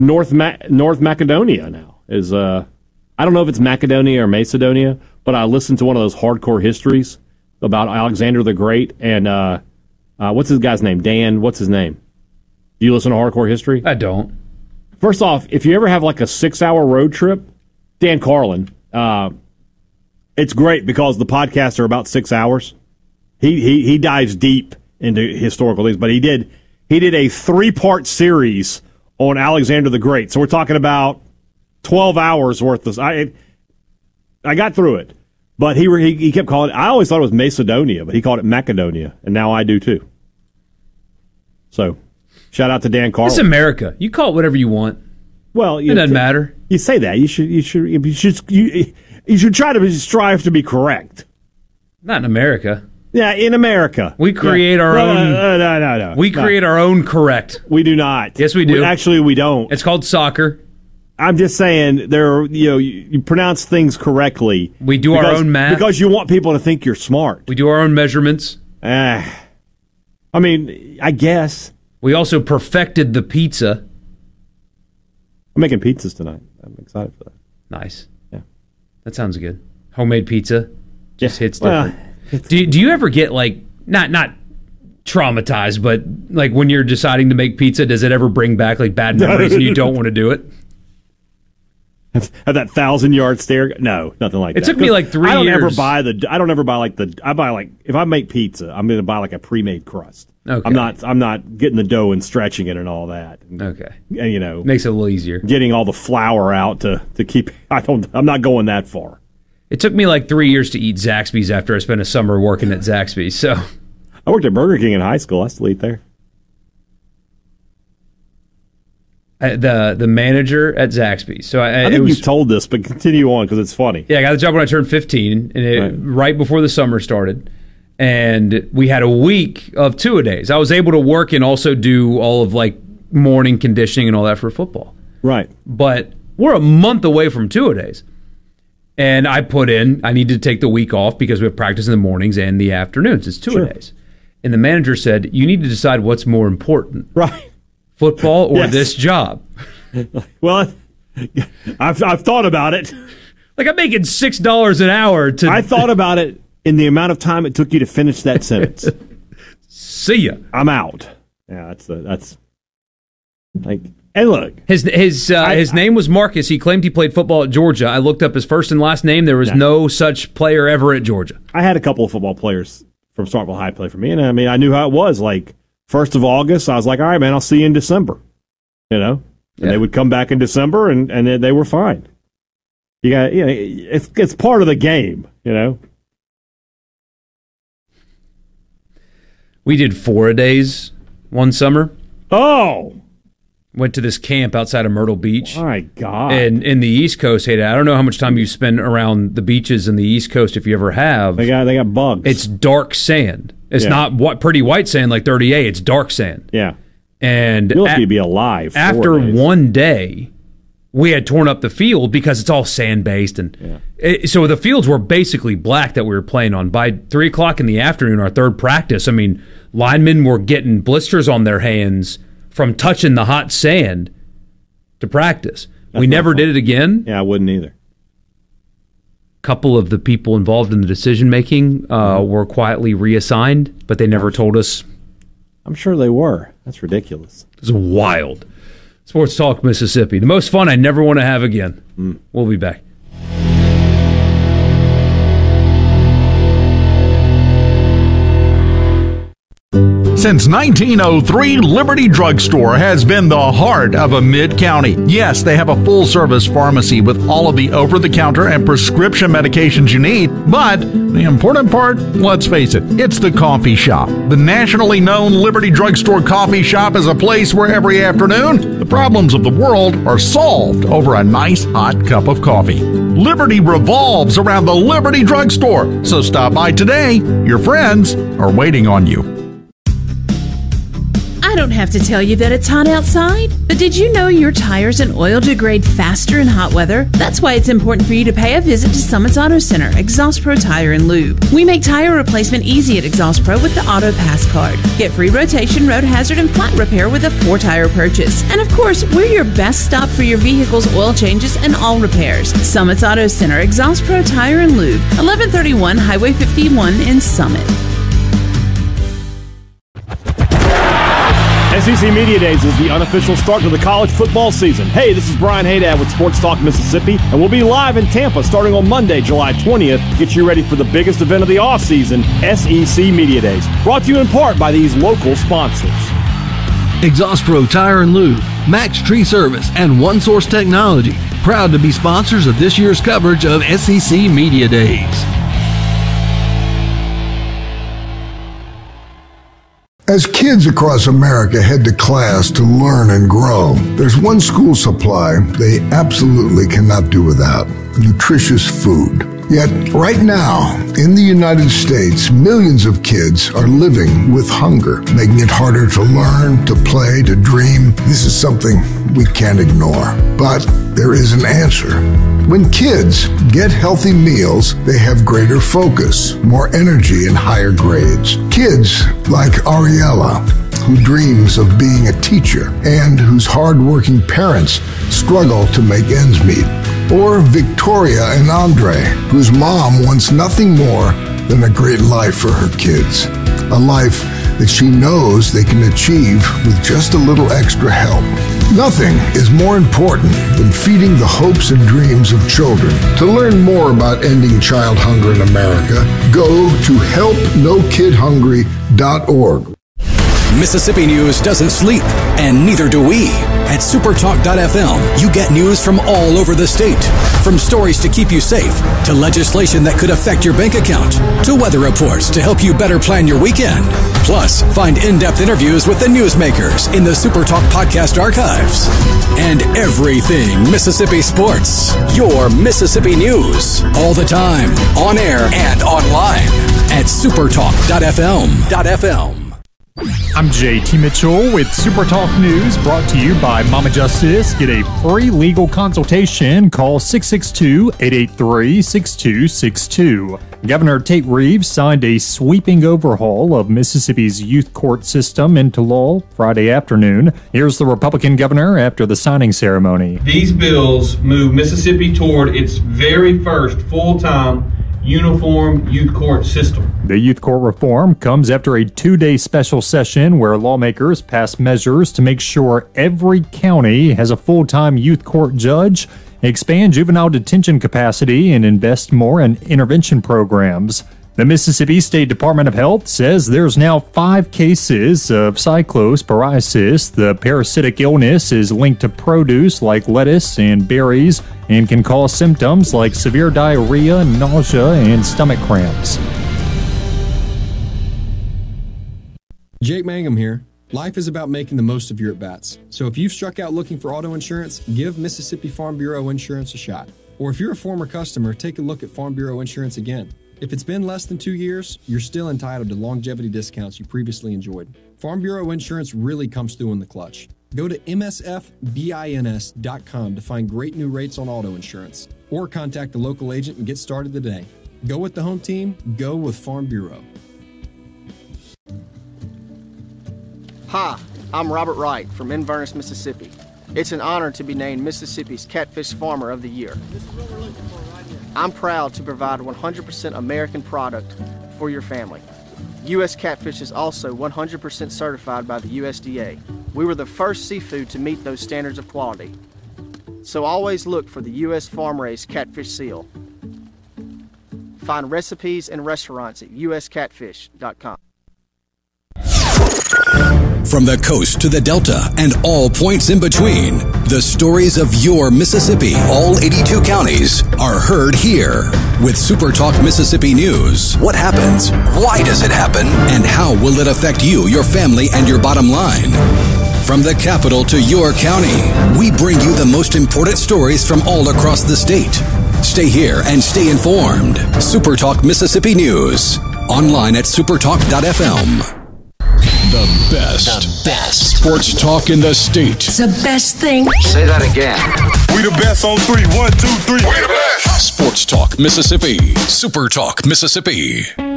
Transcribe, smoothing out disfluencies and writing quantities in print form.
North Macedonia now is. I don't know if it's Macedonia or Macedonia, but I listened to one of those hardcore histories about Alexander the Great and what's his guy's name? Dan. What's his name? Do you listen to hardcore history? I don't. First off, if you ever have like a 6-hour road trip, Dan Carlin, it's great because the podcasts are about 6 hours. He dives deep into historical things, but he did a 3-part series on Alexander the Great. So we're talking about 12 hours worth of. I got through it, but he kept calling it. I always thought it was Macedonia, but he called it Macedonia, and now I do too. So, shout out to Dan Carlin. It's America. You call it whatever you want. Well, it doesn't matter. You say that you should try to strive to be correct. Not in America. Yeah, in America. We create our own. No. We create our own correct. We do not. Yes, we do. We don't. It's called soccer. I'm just saying, you pronounce things correctly. We do our own math. Because you want people to think you're smart. We do our own measurements. I guess. We also perfected the pizza. I'm making pizzas tonight. I'm excited for that. Nice. Yeah. That sounds good. Homemade pizza just hits different. Well, do you ever get, like, not traumatized, but, like, when you're deciding to make pizza, does it ever bring back, like, bad memories and you don't want to do it? Have that 1,000-yard stare? No, nothing like that. It took me like 3 years. I don't ever buy if I make pizza, I'm going to buy like a pre-made crust. Okay. I'm not getting the dough and stretching it and all that. Okay. And, makes it a little easier. Getting all the flour out to keep. I'm not going that far. It took me like 3 years to eat Zaxby's after I spent a summer working at Zaxby's. So I worked at Burger King in high school. I still eat there. The manager at Zaxby's. So I think you've told this, but continue on because it's funny. Yeah, I got the job when I turned 15, and right before the summer started. And we had a week of two-a-days. I was able to work and also do all of like morning conditioning and all that for football. Right. But we're a month away from two-a-days. And I need to take the week off because we have practice in the mornings and the afternoons. It's two-a-days. Sure. And the manager said, you need to decide what's more important. Right. Football or this job? Well, I've thought about it. Like, I'm making $6 an hour to... I thought about it in the amount of time it took you to finish that sentence. See ya. I'm out. Yeah, that's like... And look, his name was Marcus. He claimed he played football at Georgia. I looked up his first and last name. There was no such player ever at Georgia. I had a couple of football players from Starkville High play for me, and I knew how it was. Like 1st of August, I was like, all right, man, I'll see you in December. And they would come back in December, and they were fine. It's part of the game, We did 4-a-days one summer. Oh. Went to this camp outside of Myrtle Beach. My God. And in the East Coast, I don't know how much time you spend around the beaches in the East Coast if you ever have. They got bugs. It's dark sand. It's not pretty white sand like 30A. It's dark sand. Yeah. And you'll have to be alive. After one day, we had torn up the field because it's all sand-based. And so the fields were basically black that we were playing on. By 3 o'clock in the afternoon, our third practice, linemen were getting blisters on their hands from touching the hot sand to practice. We never did it again. Yeah, I wouldn't either. A couple of the people involved in the decision-making were quietly reassigned, but they never told us. I'm sure they were. That's ridiculous. It's wild. Sports Talk Mississippi. The most fun I never want to have again. We'll be back. Since 1903, Liberty Drugstore has been the heart of a mid-county. Yes, they have a full-service pharmacy with all of the over-the-counter and prescription medications you need. But the important part, let's face it, it's the coffee shop. The nationally known Liberty Drugstore coffee shop is a place where every afternoon, the problems of the world are solved over a nice hot cup of coffee. Liberty revolves around the Liberty Drugstore. So stop by today. Your friends are waiting on you. I don't have to tell you that it's hot outside, but did you know your tires and oil degrade faster in hot weather? That's why it's important for you to pay a visit to Summit's Auto Center, Exhaust Pro Tire and Lube. We make tire replacement easy at Exhaust Pro with the Auto Pass card. Get free rotation, road hazard, and flat repair with a 4-tire purchase. And of course, we're your best stop for your vehicle's oil changes and all repairs. Summit's Auto Center, Exhaust Pro Tire and Lube, 1131 Highway 51 in Summit. SEC Media Days is the unofficial start to the college football season. Hey, this is Brian Haydad with Sports Talk Mississippi, and we'll be live in Tampa starting on Monday, July 20th. Get you ready for the biggest event of the offseason, SEC Media Days. Brought to you in part by these local sponsors. Exhaust Pro Tire and Lube, Max Tree Service, and One Source Technology. Proud to be sponsors of this year's coverage of SEC Media Days. As kids across America head to class to learn and grow, there's one school supply they absolutely cannot do without: nutritious food. Yet, right now, in the United States, millions of kids are living with hunger, making it harder to learn, to play, to dream. This is something we can't ignore. But there is an answer. When kids get healthy meals, they have greater focus, more energy, and higher grades. Kids like Ariella, who dreams of being a teacher and whose hard-working parents struggle to make ends meet. Or Victoria and Andre, whose mom wants nothing more than a great life for her kids. A life that she knows they can achieve with just a little extra help. Nothing is more important than feeding the hopes and dreams of children. To learn more about ending child hunger in America, go to helpnokidhungry.org. Mississippi news doesn't sleep, and neither do we. At supertalk.fm, you get news from all over the state. From stories to keep you safe, to legislation that could affect your bank account, to weather reports to help you better plan your weekend. Plus, find in-depth interviews with the newsmakers in the Supertalk podcast archives. And everything Mississippi sports. Your Mississippi news. All the time, on air and online. At supertalk.fm. I'm JT Mitchell with Super Talk News, brought to you by Mama Justice. Get a free legal consultation. Call 662-883-6262. Governor Tate Reeves signed a sweeping overhaul of Mississippi's youth court system into law Friday afternoon. Here's the Republican governor after the signing ceremony. These bills move Mississippi toward its very first full-time uniform youth court system. The youth court reform comes after a 2-day special session where lawmakers passed measures to make sure every county has a full-time youth court judge, expand juvenile detention capacity, and invest more in intervention programs. The Mississippi State Department of Health says there's now 5 cases of cyclosporiasis. The parasitic illness is linked to produce like lettuce and berries and can cause symptoms like severe diarrhea, nausea, and stomach cramps. Jake Mangum here. Life is about making the most of your at-bats. So if you've struck out looking for auto insurance, give Mississippi Farm Bureau Insurance a shot. Or if you're a former customer, take a look at Farm Bureau Insurance again. If it's been less than 2 years, you're still entitled to longevity discounts you previously enjoyed. Farm Bureau Insurance really comes through in the clutch. Go to msfbins.com to find great new rates on auto insurance. Or contact a local agent and get started today. Go with the home team, go with Farm Bureau. Hi, I'm Robert Wright from Inverness, Mississippi. It's an honor to be named Mississippi's Catfish Farmer of the Year. I'm proud to provide 100% American product for your family. U.S. Catfish is also 100% certified by the USDA. We were the first seafood to meet those standards of quality. So always look for the U.S. farm-raised catfish seal. Find recipes and restaurants at uscatfish.com. From the coast to the Delta and all points in between, the stories of your Mississippi, all 82 counties, are heard here. With SuperTalk Mississippi News. What happens? Why does it happen? And how will it affect you, your family, and your bottom line? From the capital to your county, we bring you the most important stories from all across the state. Stay here and stay informed. SuperTalk Mississippi News. Online at supertalk.fm. The best sports talk in the state. It's the best thing. Say that again. We the best on 3. 1, 2, 3. We the best. Sports Talk Mississippi. Super Talk Mississippi.